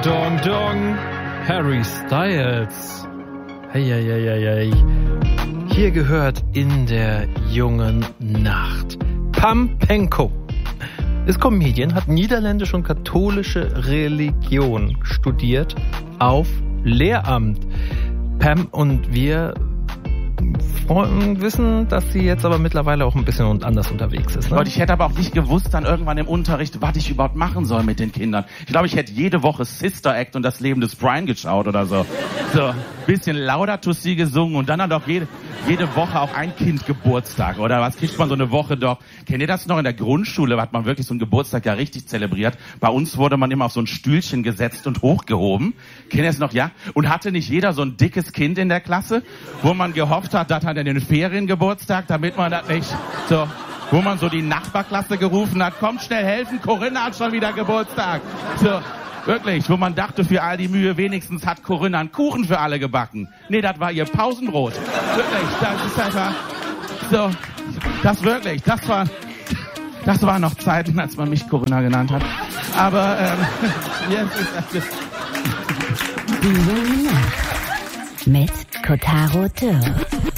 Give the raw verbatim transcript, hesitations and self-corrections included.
Dong Dong, Harry Styles. Hey, hey, hey, hey, hey. Hier gehört in der jungen Nacht Pam Penko. Ist Comedian, hat niederländische und katholische Religion studiert auf Lehramt. Pam und wir wissen, dass sie jetzt aber mittlerweile auch ein bisschen anders unterwegs ist. Ne? Leute, ich hätte aber auch nicht gewusst dann irgendwann im Unterricht, was ich überhaupt machen soll mit den Kindern. Ich glaube, ich hätte jede Woche Sister Act und das Leben des Brian geschaut oder so. So, bisschen Laudato Si gesungen und dann hat auch jede, jede Woche auch ein Kind Geburtstag. Oder was kriegt man so eine Woche doch? Kennt ihr das noch in der Grundschule? Hat man wirklich so einen Geburtstag ja richtig zelebriert. Bei uns wurde man immer auf so ein Stühlchen gesetzt und hochgehoben. Kennt ihr das noch? Ja? Und hatte nicht jeder so ein dickes Kind in der Klasse, wo man gehofft hat, das hat er den Feriengeburtstag, damit man das nicht so, wo man so die Nachbarklasse gerufen hat, kommt schnell helfen, Corinna hat schon wieder Geburtstag. So, wirklich, wo man dachte, für all die Mühe, wenigstens hat Corinna einen Kuchen für alle gebacken. Nee, das war ihr Pausenbrot. Wirklich, das ist einfach, so, das wirklich, das war, das waren noch Zeiten, als man mich Corinna genannt hat. Aber, ähm, jetzt ist das. Die junge Nacht mit Kotaro Dürr.